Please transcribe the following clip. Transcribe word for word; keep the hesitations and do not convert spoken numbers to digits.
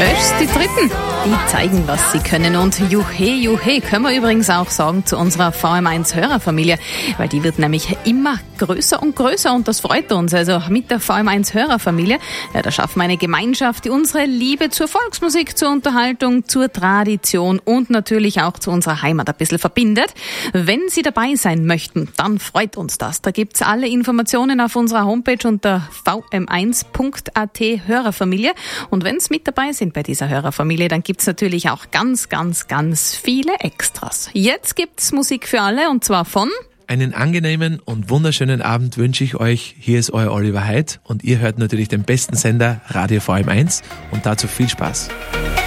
Fröschs, die Dritten, die zeigen, was sie können. Und juhe, juhe, können wir übrigens auch sagen zu unserer V M eins Hörerfamilie, weil die wird nämlich immer größer und größer und das freut uns. Also mit der V M eins Hörerfamilie, ja, da schaffen wir eine Gemeinschaft, die unsere Liebe zur Volksmusik, zur Unterhaltung, zur Tradition und natürlich auch zu unserer Heimat ein bisschen verbindet. Wenn Sie dabei sein möchten, dann freut uns das. Da gibt's alle Informationen auf unserer Homepage unter v m eins punkt a t Hörerfamilie. Und wenn Sie mit dabei sind bei dieser Hörerfamilie, dann gibt's natürlich auch ganz, ganz, ganz viele Extras. Jetzt gibt's Musik für alle und zwar von... Einen angenehmen und wunderschönen Abend wünsche ich euch. Hier ist euer Oliver Heid und ihr hört natürlich den besten Sender Radio V M eins und dazu viel Spaß.